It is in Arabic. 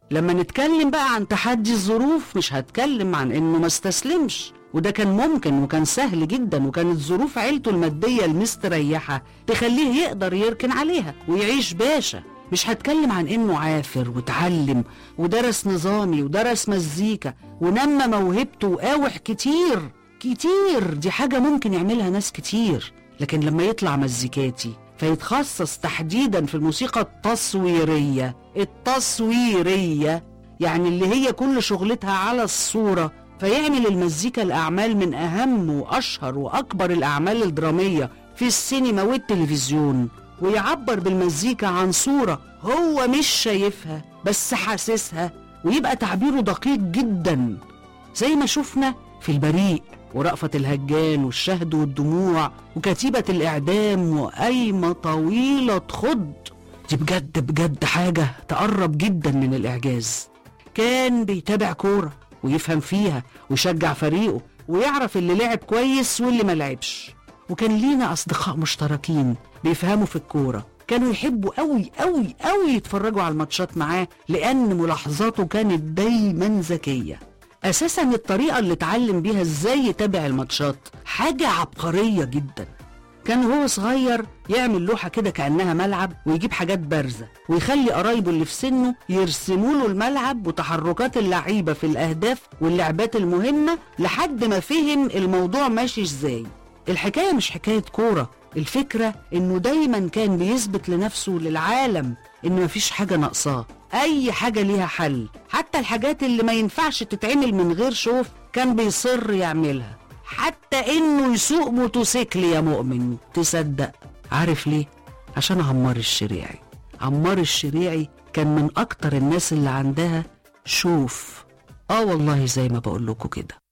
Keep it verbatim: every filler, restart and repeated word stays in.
لما نتكلم بقى عن تحدي الظروف مش هتكلم عن انه ما استسلمش، وده كان ممكن وكان سهل جدا، وكانت ظروف عيلته المادية المستريحة تخليه يقدر يركن عليها ويعيش باشا. مش هتكلم عن انه عافر وتعلم ودرس نظامي ودرس مزيكا ونمى موهبته وقاوح كتير كتير، دي حاجة ممكن يعملها ناس كتير. لكن لما يطلع مزيكاتي فيتخصص تحديدا في الموسيقى التصويرية التصويرية يعني اللي هي كل شغلتها على الصورة، فيعمل المزيكا الأعمال من أهم وأشهر وأكبر الأعمال الدرامية في السينما والتلفزيون، ويعبر بالمزيكا عن صورة هو مش شايفها بس حاسسها، ويبقى تعبيره دقيق جدا زي ما شفنا في البريء ورأفت الهجان والشهد والدموع وكتيبة الإعدام وقايمة طويلة تخض. دي بجد بجد حاجة تقرب جدا من الإعجاز. كان بيتابع كورة ويفهم فيها ويشجع فريقه ويعرف اللي لعب كويس واللي ما لعبش. وكان لينا أصدقاء مشتركين بيفهموا في الكورة، كانوا يحبوا قوي قوي قوي يتفرجوا على الماتشات معاه لأن ملاحظاته كانت دايما ذكية. أساسا الطريقة اللي اتعلم بيها ازاي يتابع الماتشات حاجة عبقرية جدا. كان هو صغير يعمل لوحة كده كأنها ملعب ويجيب حاجات بارزة ويخلي قرايبه اللي في سنه يرسموا له الملعب وتحركات اللعيبة في الأهداف واللعبات المهمة لحد ما فهم الموضوع ماشي ازاي. الحكاية مش حكاية كورة، الفكرة انه دايما كان بيثبت لنفسه وللعالم ان مفيش حاجة ناقصاه، اي حاجة ليها حل، حتى الحاجات اللي ما ينفعش تتعمل من غير شوف كان بيصر يعملها، حتى انه يسوق موتوسيكل يا مؤمن. تصدق؟ عارف ليه؟ عشان عمار الشريعي. عمار الشريعي كان من اكتر الناس اللي عندها شوف. اه والله زي ما بقول لكم كده.